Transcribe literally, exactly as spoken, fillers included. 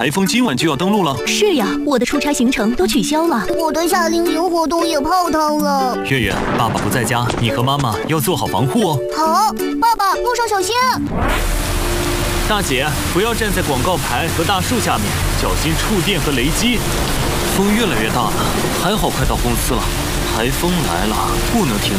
台风今晚就要登陆了。 是呀，我的出差行程都取消了， 我的夏令营活动也泡汤了。 月月，爸爸不在家，你和妈妈要做好防护哦。 好，爸爸，路上小心。 大姐，不要站在广告牌和大树下面，小心触电和雷击。风越来越大了，还好快到公司了。台风来了，不能停